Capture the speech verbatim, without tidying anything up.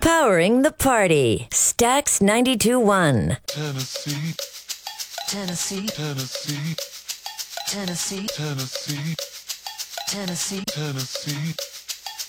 Powering the party. Stax ninety-two point one. Tennessee, Tennessee, Tennessee, Tennessee, Tennessee, Tennessee, Tennessee.